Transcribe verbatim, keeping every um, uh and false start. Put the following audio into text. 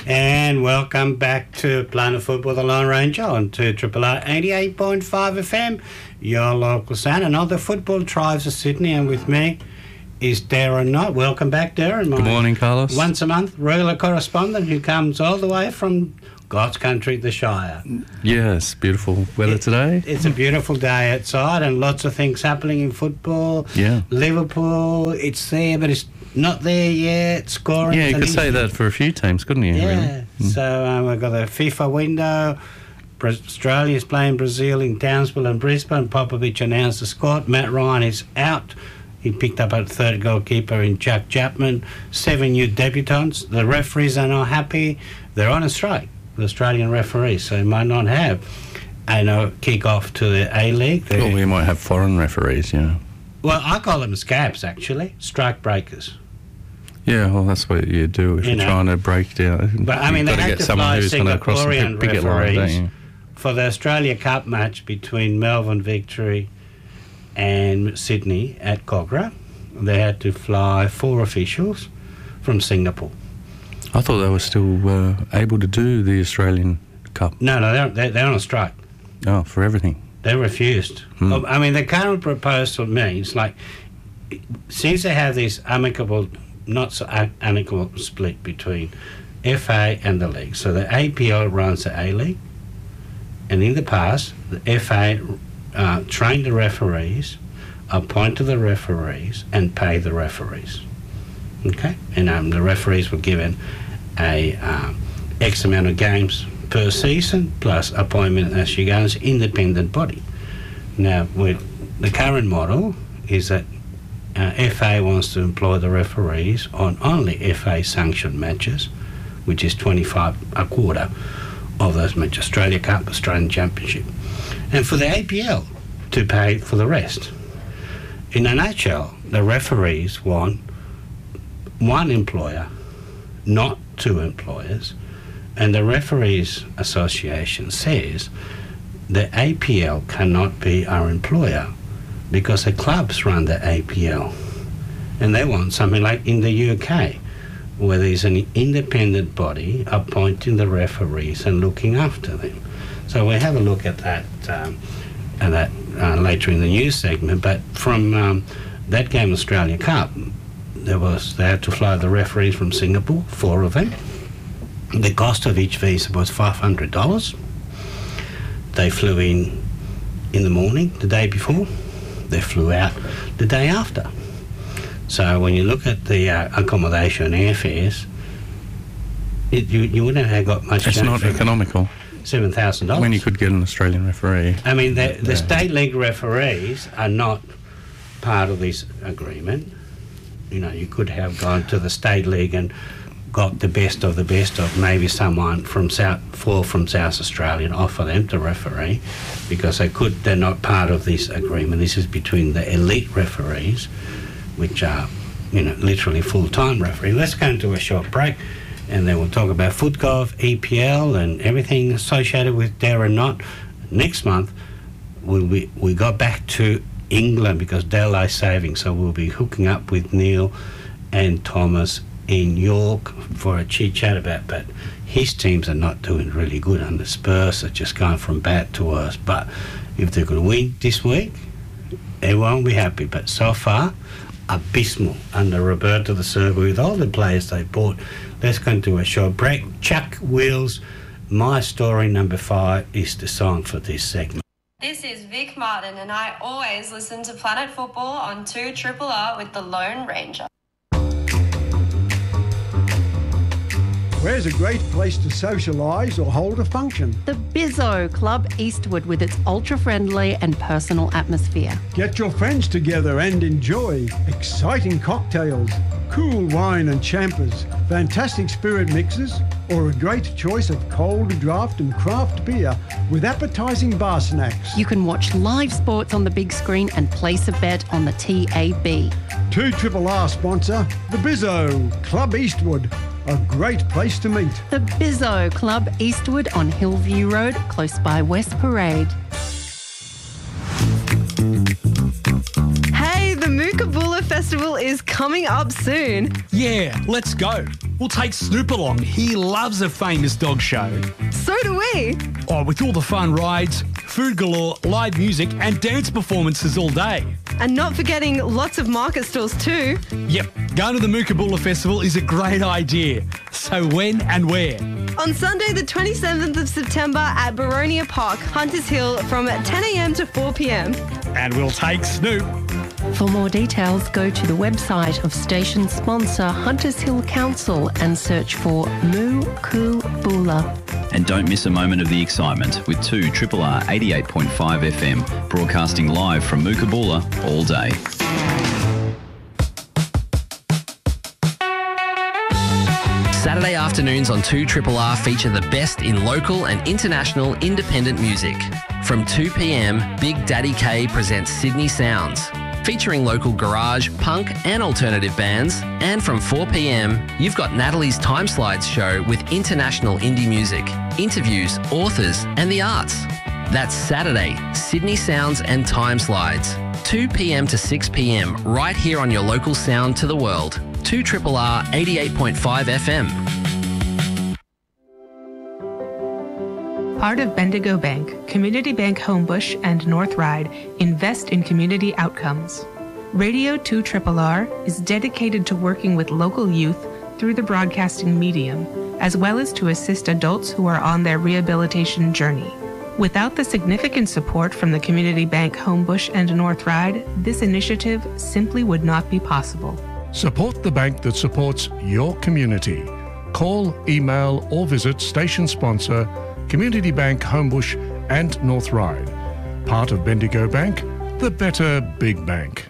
And welcome back to Planet Football, the Lone Ranger on two Triple R eighty-eight point five F M, your local sound, and other football tribes of Sydney. And with me is Darren Knott. Welcome back, Darren. Good morning, Carlos. Once a month, regular correspondent who comes all the way from God's country, the Shire. Yes, beautiful weather it, today. It's a beautiful day outside and lots of things happening in football. Yeah. Liverpool, it's there, but it's not there yet, scoring. Yeah, you could say that for a few teams, couldn't you? Yeah. Really? Mm. So um, we've got the FIFA window. Bra- Australia's playing Brazil in Townsville and Brisbane. Popovic announced the squad. Matt Ryan is out. He picked up a third goalkeeper in Jack Chapman. Seven new debutants. The referees are not happy. They're on a strike, the Australian referees, so they might not have a no kick-off to the A-League. They're, Well, we might have foreign referees, yeah. well, I call them scabs, actually, strike breakers. Yeah, well, that's what you do if You you are know. trying to break down. But, I mean, You've they got to had get to someone fly who's going to cross the Singaporean picket line, don't referees you? for the Australia Cup match between Melbourne Victory and Sydney at Cogra. They had to fly four officials from Singapore. I thought they were still uh, able to do the Australian Cup. No, no, they're, they're, they're on a strike. Oh, for everything. They refused. Hmm. I mean, the current proposal means, like, since they have this amicable, not so a- amicable split between F A and the league, so the A P L runs the A-League, and in the past, the F A uh, trained the referees, appointed the referees, and paid the referees. Okay? And um, the referees were given a um, X amount of games per season, plus appointment as you go as independent body. Now, with the current model is that uh, F A wants to employ the referees on only F A sanctioned matches, which is twenty-five a quarter of those matches, Australia Cup, Australian Championship, and for the A P L to pay for the rest. In a nutshell, the referees want one employer, not two employers, and the Referees Association says the A P L cannot be our employer because the clubs run the A P L, and they want something like in the U K, where there's an independent body appointing the referees and looking after them. So we'll have a look at that, um, at that uh, later in the news segment. But from um, that game, Australia Cup, there was they had to fly the referees from Singapore, four of them. The cost of each visa was five hundred dollars. They flew in in the morning, the day before. They flew out the day after. So when you look at the uh, accommodation and airfares, it, you, you wouldn't have got much. It's not economical. seven thousand dollars. When you could get an Australian referee. I mean, the, the Yeah. state league referees are not part of this agreement. You know, you could have gone to the state league and got the best of the best of maybe someone from South, fall from South Australia and offer them to referee, because they could. They're not part of this agreement. This is between the elite referees, which are, you know, literally full-time referee. Let's go into a short break, and then we'll talk about FootGolf, E P L, and everything associated with Darren Knott. Next month, we'll be, we got back to England because daylight saving, so we'll be hooking up with Neil and Thomas in York for a chit-chat about, but his teams are not doing really good, and the Spurs are just going from bad to worse. But if they could win this week, everyone will be happy. But so far, abysmal under Roberto De Silva with all the players they bought. Let's go into a short break. Chuck Wheels, My Story number five is the song for this segment. This is Vic Martin, and I always listen to Planet Football on two Triple R with the Lone Ranger. Where's a great place to socialise or hold a function? The Bizzo Club Eastwood, with its ultra-friendly and personal atmosphere. Get your friends together and enjoy exciting cocktails, cool wine and champers, fantastic spirit mixes, or a great choice of cold draft and craft beer with appetising bar snacks. You can watch live sports on the big screen and place a bet on the T A B. two Triple R sponsor, the Bizzo Club Eastwood. A great place to meet. The Bizzo Club Eastwood on Hillview Road, close by West Parade. Hey, the Mookaboola Festival is coming up soon. Yeah, let's go. We'll take Snoop along. He loves a famous dog show. So do we. Oh, with all the fun rides, food galore, live music and dance performances all day. And not forgetting lots of market stalls too. Yep, going to the Mookaboola Festival is a great idea. So when and where? On Sunday the twenty-seventh of September at Baronia Park, Hunters Hill from ten a m to four p m. And we'll take Snoop. For more details, go to the website of station sponsor Hunters Hill Council and search for Mookaboola. And don't miss a moment of the excitement with two R R R eighty-eight point five F M, broadcasting live from Mookaboola all day. Saturday afternoons on two R R R feature the best in local and international independent music. From two p m, Big Daddy K presents Sydney Sounds, featuring local garage, punk and alternative bands. And from four p m, you've got Natalie's Time Slides show with international indie music, interviews, authors and the arts. That's Saturday, Sydney Sounds and Time Slides, two p m to six p m, right here on your local sound to the world. two R R R eighty-eight point five F M. Part of Bendigo Bank, Community Bank Homebush and North Ryde invest in community outcomes. Radio two R R R is dedicated to working with local youth through the broadcasting medium, as well as to assist adults who are on their rehabilitation journey. Without the significant support from the Community Bank Homebush and North Ryde, this initiative simply would not be possible. Support the bank that supports your community. Call, email or visit station sponsor Community Bank Homebush and North Ryde. Part of Bendigo Bank, the better big bank.